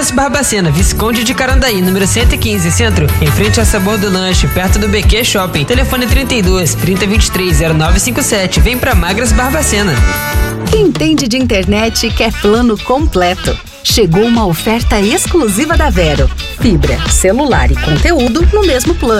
Magras Barbacena, Visconde de Carandaí, número 115, Centro, em frente ao Sabor do Lanche, perto do BQ Shopping. Telefone 32 3023 0957. Vem pra Magras Barbacena. Quem entende de internet quer plano completo. Chegou uma oferta exclusiva da Vero. Fibra, celular e conteúdo no mesmo plano.